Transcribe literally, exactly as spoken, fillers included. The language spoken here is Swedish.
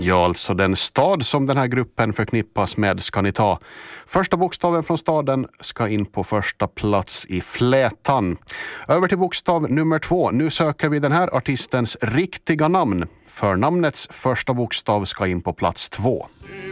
Ja, alltså den stad som den här gruppen förknippas med ska ni ta. Första bokstaven från staden ska in på första plats i flätan. Över till bokstav nummer två. Nu söker vi den här artistens riktiga namn. För namnets första bokstav ska in på plats två.